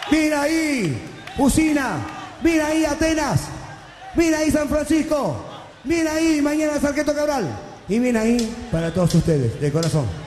Mira ahí, Usina. Mira ahí, Atenas. Mira ahí, San Francisco. Mira ahí, mañana Sarqueto Cabral. Y mira ahí, para todos ustedes, de corazón.